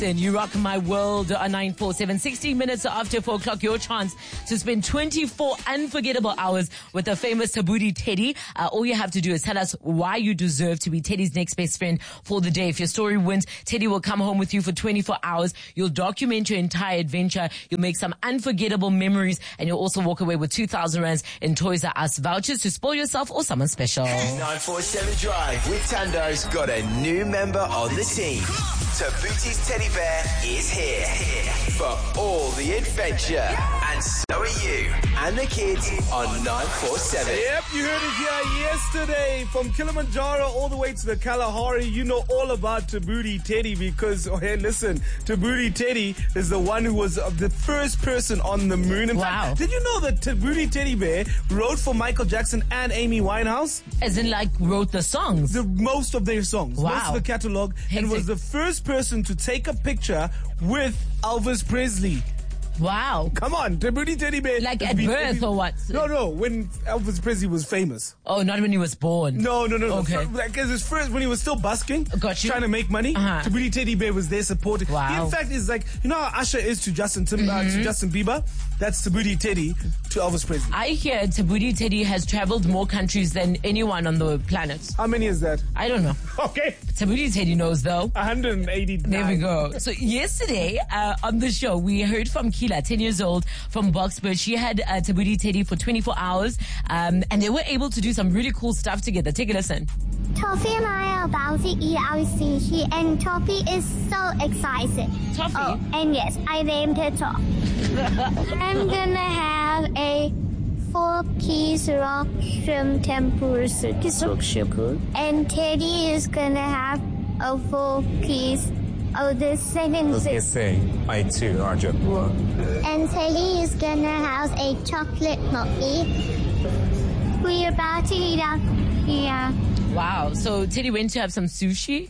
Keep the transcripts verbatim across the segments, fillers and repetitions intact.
Then you rock my world on nine four seven. sixteen minutes after four o'clock, your chance to spend twenty-four unforgettable hours with the famous Thabudi Teddy. Uh, all you have to do is tell us why you deserve to be Teddy's next best friend for the day. If your story wins, Teddy will come home with you for twenty-four hours. You'll document your entire adventure. You'll make some unforgettable memories, and you'll also walk away with two thousand rands in Toys R Us vouchers to spoil yourself or someone special. nine four seven Drive with Tando's got a new member on the team. Thabuti's Teddy Bear is here for all the adventure, and so are you and the kids on nine four seven. Yep, you heard it here yesterday. From Kilimanjaro all the way to the Kalahari, you know all about Thabudi Teddy because, oh, hey, listen, Thabudi Teddy is the one who was the first person on the moon. In Wow. fact, did you know that Thabudi Teddy Bear wrote for Michael Jackson and Amy Winehouse? As in, like, wrote the songs. The most of their songs, Wow. most of the catalog, and Hectic. was the first person to take a picture with Elvis Presley. Wow. Come on, Thabudi Teddy Bear. Like has at been- birth or what? No, no, when Elvis Presley was famous. Oh, not when he was born. No, no, no. no. Okay. Like, cause his first, when he was still busking, Got you. trying to make money, Uh-huh. Thabudi Teddy Bear was there supporting. Wow. He, in fact, is like, you know how Usher is to Justin Tim- uh, Mm-hmm. to Justin Bieber? That's Thabudi Teddy to Elvis Presley. I hear Thabudi Teddy has traveled more countries than anyone on the planet. How many is that? I don't know. Okay. Thabudi Teddy knows though. one hundred eighty-nine. There we go. So yesterday uh, on the show, we heard from Kila, ten years old, from Boxburg. She had uh, Thabudi Teddy for twenty-four hours, um, and they were able to do some really cool stuff together. Take a listen. Toffee and I are about to eat our sushi, and Toffee is so excited. Toffee? Oh, and yes, I named her Toff. I'm gonna have a four-piece rock shrimp tempura sushi. And Teddy is gonna have a four-piece of the second Okay, six. say I too, Arjun. And Teddy is gonna have a chocolate cookie. We're about to eat our yeah. Wow. So Teddy went to have some sushi.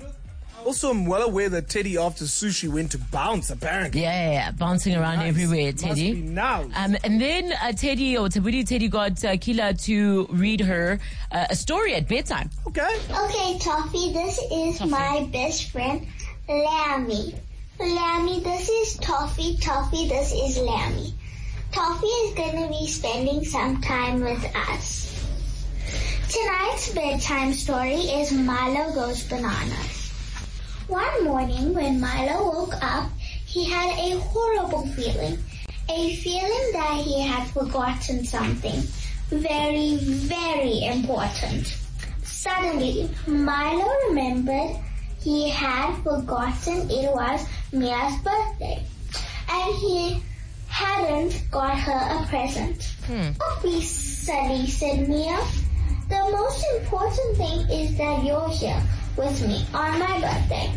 Also, I'm well aware that Teddy, after sushi, went to bounce, apparently. Yeah, yeah, yeah. Bouncing around Nice. everywhere, Must Teddy. be now. Um, and then uh, Teddy or Thabudi Teddy got uh, Kila to read her uh, a story at bedtime. Okay. Okay, Toffee, this is Toffee. my best friend, Lammy. Lammy, this is Toffee. Toffee, this is Lammy. Toffee is going to be spending some time with us. Tonight's bedtime story is Milo Goes Bananas. One morning when Milo woke up, he had a horrible feeling. A feeling that he had forgotten something very, very important. Suddenly, Milo remembered he had forgotten it was Mia's birthday. And he hadn't got her a present. Don't be silly, said Mia. The most important thing is that you're here with me on my birthday.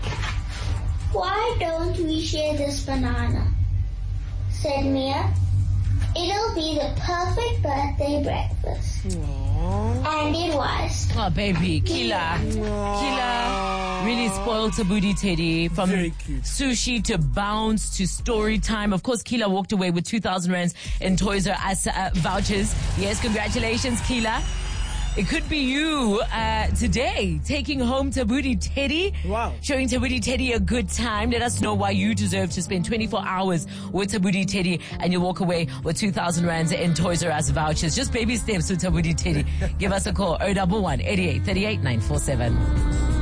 Why don't we share this banana? Said Mia. It'll be the perfect birthday breakfast. And it was. Oh, baby. Kila. Kila really spoiled Thabudi Teddy from Very cute. sushi to bounce to story time. Of course, Kila walked away with two thousand rands in Toys R Us uh, vouchers. Yes, congratulations, Kila. It could be you uh, today taking home Thabudi Teddy. Wow. Showing Thabudi Teddy a good time. Let us know why you deserve to spend twenty-four hours with Thabudi Teddy, and you'll walk away with two thousand rands in Toys R Us vouchers. Just baby steps with Thabudi Teddy. Give us a call, oh one one, eighty-eight, thirty-eight, nine four seven.